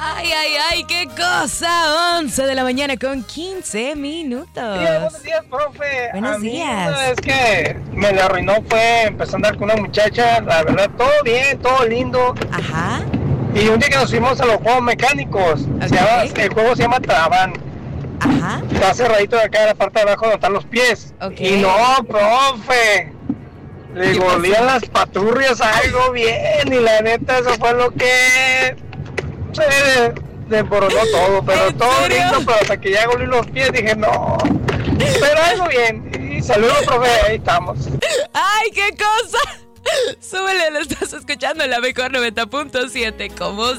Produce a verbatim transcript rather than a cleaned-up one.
Ay, ay, ay, qué cosa. once de la mañana con quince minutos. Sí, buenos días, profe. Buenos a mí días. Una vez que me la arruinó fue empezar a andar con una muchacha. La verdad, todo bien, todo lindo. Ajá. Y un día que nos fuimos a los juegos mecánicos, Ok. se llama- el juego se llama Trabán. Ajá. Está cerradito de acá en la parte de abajo donde están los pies. Ok. Y no, profe. Le ¿Qué golían pasó? las paturrias algo bien. Y la neta, eso fue lo que se desboronó todo. Pero ¿En todo serio? lindo, pero hasta que ya golí los pies dije, no. Pero algo bien. Y saludos, profe. Ahí estamos. ¡Ay, qué cosa! Súbele, lo estás escuchando en la mejor noventa punto siete. Como